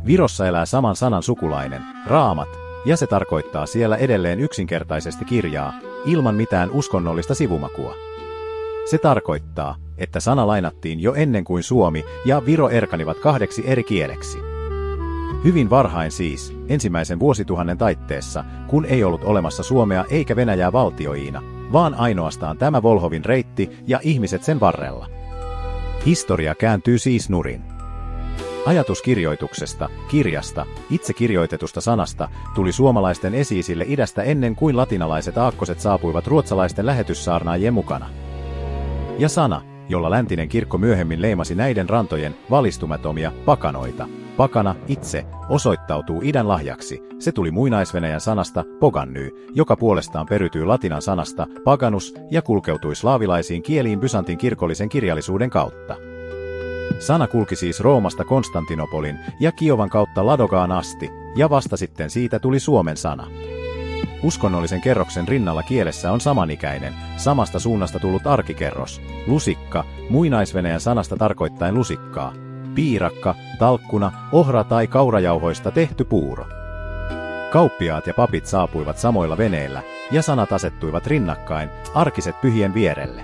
Virossa elää saman sanan sukulainen, raamat, ja se tarkoittaa siellä edelleen yksinkertaisesti kirjaa, ilman mitään uskonnollista sivumakua. Se tarkoittaa, että sana lainattiin jo ennen kuin suomi ja viro erkanivat 2 eri kieleksi. Hyvin varhain siis, ensimmäisen vuosituhannen taitteessa, kun ei ollut olemassa Suomea eikä Venäjää valtioina, vaan ainoastaan tämä Volhovin reitti ja ihmiset sen varrella. Historia kääntyy siis nurin. Ajatus kirjoituksesta, kirjasta, itse kirjoitetusta sanasta tuli suomalaisten esi-isille idästä ennen kuin latinalaiset aakkoset saapuivat ruotsalaisten lähetyssaarnaajien mukana. Ja sana, jolla läntinen kirkko myöhemmin leimasi näiden rantojen valistumattomia pakanoita, pakana itse, osoittautuu idän lahjaksi. Se tuli muinaisvenäjän sanasta poganny, joka puolestaan perytyy latinan sanasta paganus ja kulkeutui slaavilaisiin kieliin Byzantin kirkollisen kirjallisuuden kautta. Sana kulki siis Roomasta Konstantinopolin ja Kiovan kautta Ladogaan asti, ja vasta sitten siitä tuli Suomen sana. Uskonnollisen kerroksen rinnalla kielessä on samanikäinen, samasta suunnasta tullut arkikerros, lusikka, muinaisvenäjän sanasta tarkoittaen lusikkaa, piirakka, talkkuna, ohra tai kaurajauhoista tehty puuro. Kauppiaat ja papit saapuivat samoilla veneillä, ja sanat asettuivat rinnakkain, arkiset pyhien vierelle.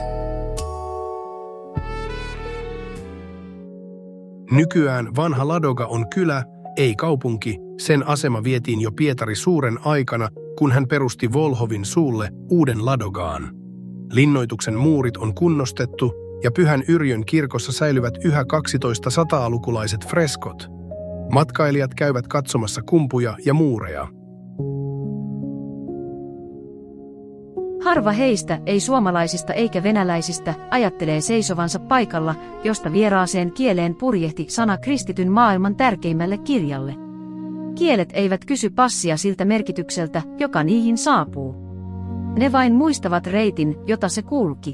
Nykyään vanha Ladoga on kylä, ei kaupunki, sen asema vietiin jo Pietari Suuren aikana, kun hän perusti Volhovin suulle uuden Ladogaan. Linnoituksen muurit on kunnostettu ja Pyhän Yrjön kirkossa säilyvät yhä 1200-lukulaiset freskot. Matkailijat käyvät katsomassa kumpuja ja muureja. Harva heistä, ei suomalaisista eikä venäläisistä, ajattelee seisovansa paikalla, josta vieraaseen kieleen purjehti sana kristityn maailman tärkeimmälle kirjalle. Kielet eivät kysy passia siltä merkitykseltä, joka niihin saapuu. Ne vain muistavat reitin, jota se kulki.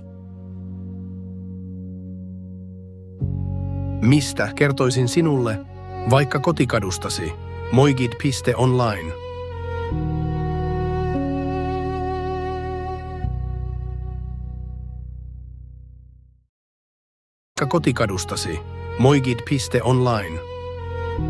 Mistä kertoisin sinulle, vaikka kotikadustasi? Moigid.online. Kotikadustasi. Moigid.online.